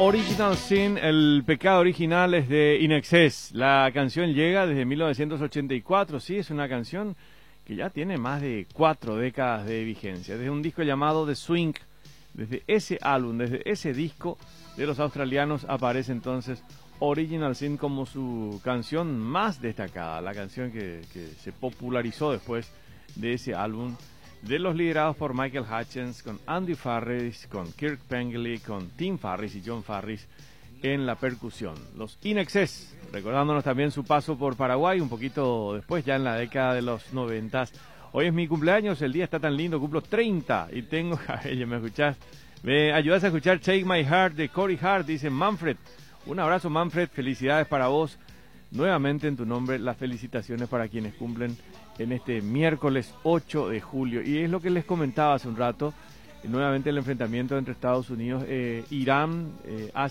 Original Sin, el pecado original es de In Excess. La canción llega desde 1984, sí, es una canción que ya tiene más de 4 décadas de vigencia. Desde un disco llamado The Swing, desde ese álbum, desde ese disco de los australianos aparece entonces Original Sin como su canción más destacada, la canción que se popularizó después de ese álbum, de los liderados por Michael Hutchence, con Andy Farris, con Kirk Pengilly, con Tim Farris y John Farris en la percusión. Los In Excess, recordándonos también su paso por Paraguay, un poquito después, ya en la década de los 90. Hoy es mi cumpleaños, el día está tan lindo, cumplo 30 y tengo... Ella, ¿me escuchás? ¿Me ayudas a escuchar Take My Heart de Corey Hart? Dice Manfred. Un abrazo, Manfred, felicidades para vos. Nuevamente en tu nombre, las felicitaciones para quienes cumplen en este miércoles 8 de julio. Y es lo que les comentaba hace un rato, nuevamente el enfrentamiento entre Estados Unidos e Irán